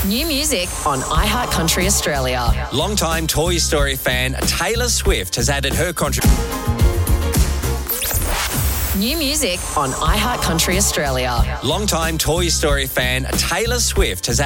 New music on iHeartCountry Australia. Longtime Toy Story fan Taylor Swift has added her contribution. New music on iHeartCountry Australia. Longtime Toy Story fan Taylor Swift has